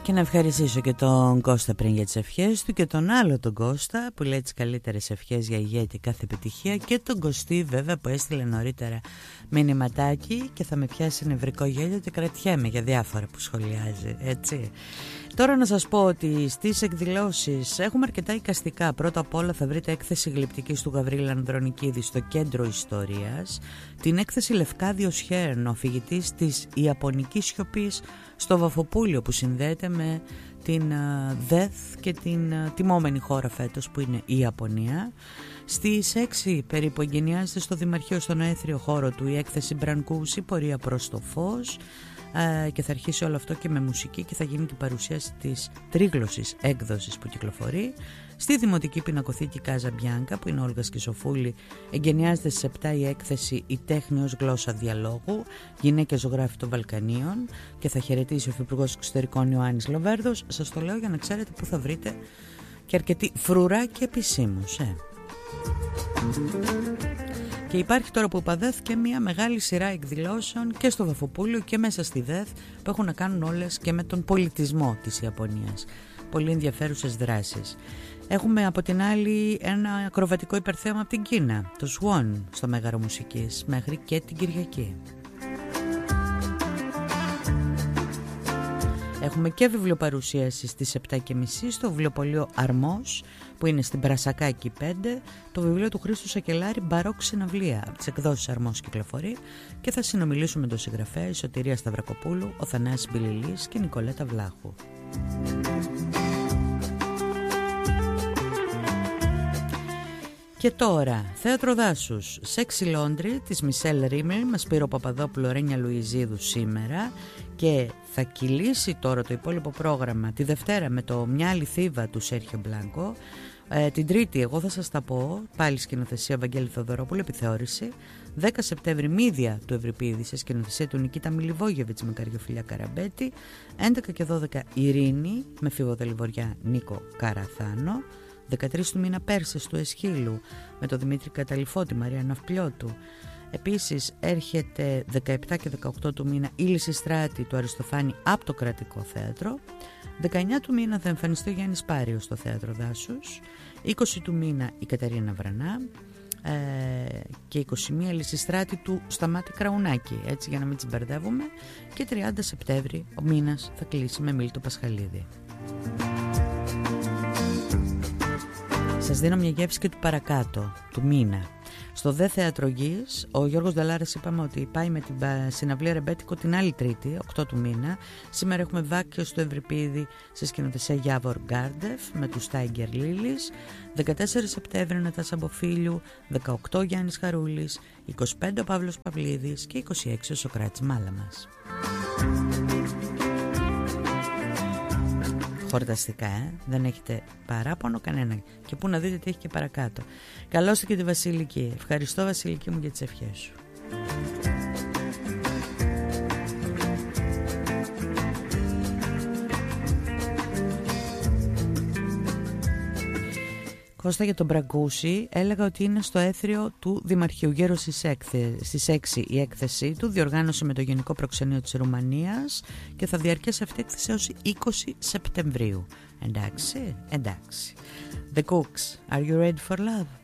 Και να ευχαριστήσω και τον Κώστα πριν για τις ευχές του και τον άλλο τον Κώστα που λέει τις καλύτερες ευχές για υγεία και κάθε επιτυχία, και τον Κωστή βέβαια που έστειλε νωρίτερα μηνυματάκι και θα με πιάσει νευρικό γέλιο και κρατιέμαι για διάφορα που σχολιάζει, έτσι. Τώρα να σας πω ότι στις εκδηλώσεις έχουμε αρκετά εικαστικά. Πρώτα απ' όλα θα βρείτε έκθεση γλυπτικής του Γαβρίλη Ανδρονικίδη στο Κέντρο Ιστορίας, την έκθεση Λευκάδιος Χέρν, ο αφηγητής της Ιαπωνικής σιωπής στο Βαφοπούλιο, που συνδέεται με την ΔΕΘ και την τιμόμενη χώρα φέτος που είναι η Ιαπωνία. Στις 6 περίπου εγκαινιάζεται στο Δημαρχείο, στον αέθριο χώρο του, η έκθεση Μπρανκούση, πορεία προς το φως, και θα αρχίσει όλο αυτό και με μουσική και θα γίνει και η παρουσίαση της τρίγλωσης έκδοσης που κυκλοφορεί. Στη Δημοτική Πινακοθήκη Κάζα Μπιάνκα, που είναι ο Όλγας Κισοφούλη, εγκαινιάζεται στις 7 η έκθεση «Η τέχνη ως γλώσσα διαλόγου, γυναίκες ζωγράφοι των Βαλκανίων», και θα χαιρετήσει ο Υφυπουργός Εξωτερικών Ιωάννης Λοβέρδος. Σας το λέω για να ξέρετε που θα βρείτε και αρκετή φρουρά και επισήμους. Και υπάρχει τώρα που είπα ΔΕΘ και μια μεγάλη σειρά εκδηλώσεων και στο Βαφοπούλιο και μέσα στη ΔΕΘ που έχουν να κάνουν όλες και με τον πολιτισμό της Ιαπωνίας. Πολύ ενδιαφέρουσες δράσεις. Έχουμε από την άλλη ένα ακροβατικό υπερθέαμα από την Κίνα, το Swan, στο Μέγαρο Μουσικής, μέχρι και την Κυριακή. Έχουμε και βιβλιοπαρουσίαση στις 7.30 στο βιβλιοπωλείο Αρμός, που είναι στην Πρασακάκη 5, το βιβλίο του Χρήστου Σακελάρη «Μπαρόκ Συναυλία», από τις εκδόσεις Αρμός κυκλοφορεί, και θα συνομιλήσουμε με τον συγγραφέα, η Σωτηρία Σταυρακοπούλου, ο Θανάσης Μπιλιλής και η Νικολέτα Βλάχου. Και τώρα, Θέατρο Δάσους, Σεξι Λόντρι της Μισελ Ρίμελ με Σπύρο Παπαδόπουλο, Ρένια Λουιζίδου σήμερα, και θα κυλήσει τώρα το υπόλοιπο πρόγραμμα τη Δευτέρα με το «Μια άλλη θύβα» του Σέρχιο Μπλάνκο. Την Τρίτη εγώ θα σας τα πω, πάλι σκηνοθεσία Βαγγέλη Θοδωρόπουλου, επιθεώρηση. 10 Σεπτέμβρη Μύδια του Ευρυπίδη σε σκηνοθεσία του Νικήτα Μιλιβόγεβιτς με Καριοφιλιά Καραμπέτη. 11 και 12 Ειρήνη με Φίβο Δελιβοριά Νίκο Καραθάνο. 13 του μήνα Πέρσες του Εσχύλου με τον Δημήτρη Καταληφώτη, Μαρία Ναυπλιώτου. Επίσης έρχεται 17 και 18 του μήνα η Λυσιστράτη του Αριστοφάνη από το Κρατικό Θέατρο. 19 του μήνα θα εμφανιστεί ο Γιάννης Πάριος στο Θέατρο Δάσους. 20 του μήνα η Καταρίνα Βρανά, και 21 Λυσιστράτη του Σταμάτη Κραουνάκη, έτσι για να μην τις μπερδεύουμε. Και 30 Σεπτέμβρη ο μήνας θα κλείσει με Μίλτο Πασχαλίδη. Σας δίνω μια γεύση και του παρακάτω του μήνα. Στο ΔΕ Θέατρο Γης, ο Γιώργος Νταλάρας είπαμε ότι πάει με την συναυλία Ρεμπέτικο την άλλη Τρίτη, 8 του μήνα. Σήμερα έχουμε Βάκιο στο Ευρυπίδη σε σκηνοθεσία Γιάβορ Γκάρντεφ με τους Τάιγκερ Λίλης. 14 Σεπτέμβρη Νατάσα Μποφίλιου, 18 Γιάννης Χαρούλης, 25 ο Παύλος Παυλίδης και 26 ο Σοκράτης Μάλαμας. Χορταστικά, δεν έχετε παράπονο κανένα. Και πού να δείτε τι έχει και παρακάτω. Καλώς και τη Βασιλική. Ευχαριστώ Βασιλική μου για τις ευχές σου. Κώστα, για τον Μπραγκούση έλεγα ότι είναι στο έθριο του Δημαρχείου. Γύρω στις 6 η έκθεσή του, διοργάνωση με το Γενικό Προξενείο της Ρουμανίας, και θα διαρκέσει αυτή η έκθεση έως 20 Σεπτεμβρίου. Εντάξει. The Cooks, are you ready for love?